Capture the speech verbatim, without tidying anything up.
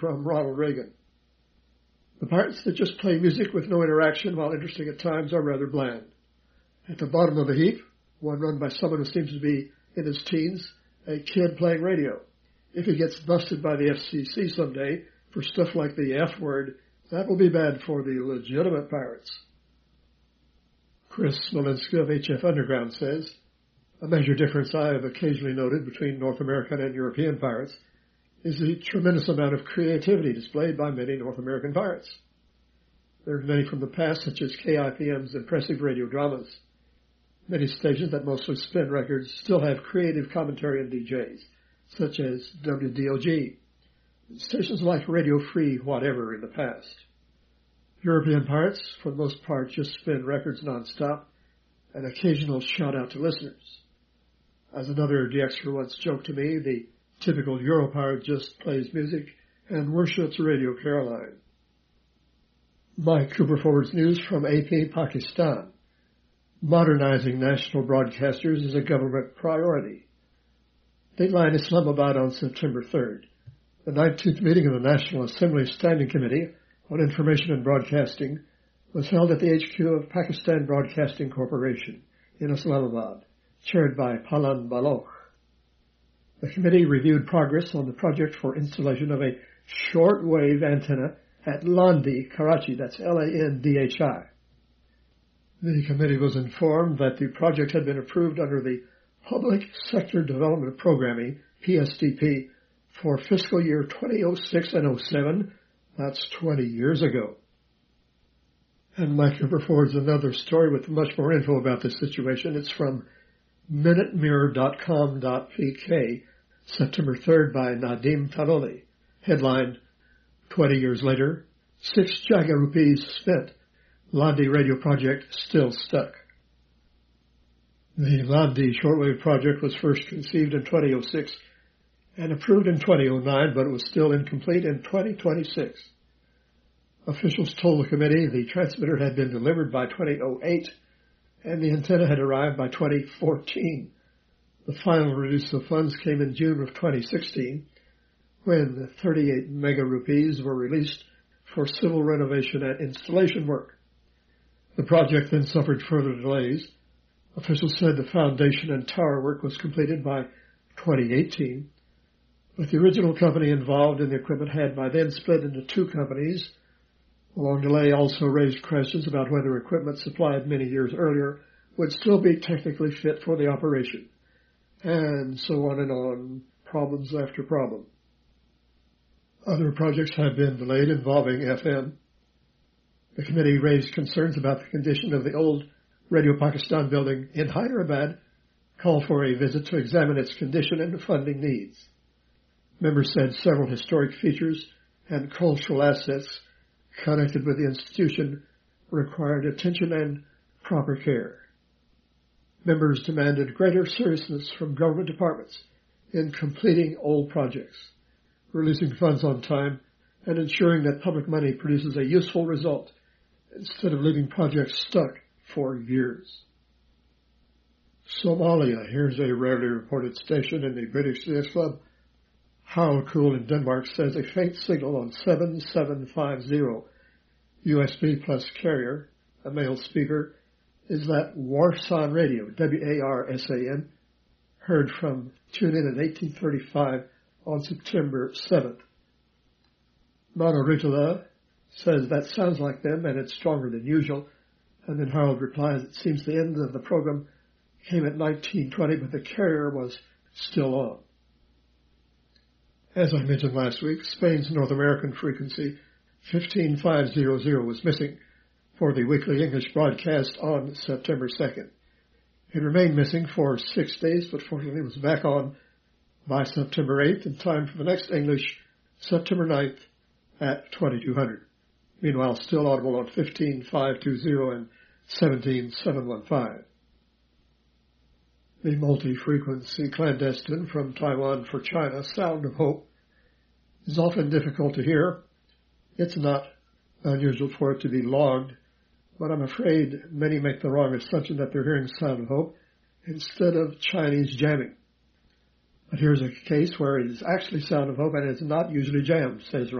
from Ronald Reagan. The pirates that just play music with no interaction, while interesting at times, are rather bland. At the bottom of the heap, one run by someone who seems to be in his teens, a kid playing radio. If he gets busted by the F C C someday for stuff like the F word, that will be bad for the legitimate pirates. Chris Smolinski of H F Underground says, a major difference I have occasionally noted between North American and European pirates is the tremendous amount of creativity displayed by many North American pirates. There are many from the past, such as K I P M's impressive radio dramas. Many stations that mostly spin records still have creative commentary and D Js, such as W D O G, stations like Radio Free Whatever in the past. European pirates, for the most part, just spin records nonstop, an occasional shout-out to listeners. As another D Xer once joked to me, the typical Euro pirate just plays music and worships Radio Caroline. Mike Cooper forwards news from A P Pakistan. Modernizing national broadcasters is a government priority. Dateline Islamabad on September third. The nineteenth meeting of the National Assembly Standing Committee on Information and Broadcasting was held at the H Q of Pakistan Broadcasting Corporation in Islamabad, chaired by Palan Baloch. The committee reviewed progress on the project for installation of a short-wave antenna at Landi, Karachi, that's L A N D H I. The committee was informed that the project had been approved under the Public Sector Development Programming, P S D P, for fiscal year twenty oh six and oh seven, that's twenty years ago. And Mike Cooper forwards another story with much more info about this situation. It's from minute mirror dot com dot p k, September third by Nadim Tanoli. Headline, twenty years later, six Jaga rupees spent. Landi radio project still stuck. The Landi shortwave project was first conceived in twenty oh six and approved in twenty oh nine, but it was still incomplete in twenty twenty-six. Officials told the committee the transmitter had been delivered by twenty oh eight and the antenna had arrived by twenty fourteen. The final release of funds came in June of twenty sixteen, when thirty-eight mega rupees were released for civil renovation and installation work. The project then suffered further delays. Officials said the foundation and tower work was completed by twenty eighteen, but the original company involved in the equipment had by then split into two companies. The long delay also raised questions about whether equipment supplied many years earlier would still be technically fit for the operation, and so on and on, problems after problem. Other projects have been delayed involving F M. The committee raised concerns about the condition of the old Radio Pakistan building in Hyderabad, called for a visit to examine its condition and funding needs. Members said several historic features and cultural assets connected with the institution required attention and proper care. Members demanded greater seriousness from government departments in completing old projects, releasing funds on time, and ensuring that public money produces a useful result instead of leaving projects stuck for years. Somalia. Here's a rarely reported station in the British C S Club. Haraldscool in Denmark says a faint signal on seven seven five zero U S B plus carrier, a male speaker, is that Warsan Radio, W A R S A N, heard from tune in at eighteen thirty-five on September seventh. Monoritala says that sounds like them and it's stronger than usual. And then Harold replies, it seems the end of the program came at nineteen twenty, but the carrier was still on. As I mentioned last week, Spain's North American frequency fifteen five hundred was missing for the weekly English broadcast on September second. It remained missing for six days, but fortunately was back on by September eighth in time for the next English, September ninth at twenty-two hundred. Meanwhile, still audible on fifteen five twenty and seventeen seven fifteen. The multi-frequency clandestine from Taiwan for China, Sound of Hope, is often difficult to hear. It's not unusual for it to be logged, but I'm afraid many make the wrong assumption that they're hearing Sound of Hope instead of Chinese jamming. But here's a case where it is actually Sound of Hope and it's not usually jammed, says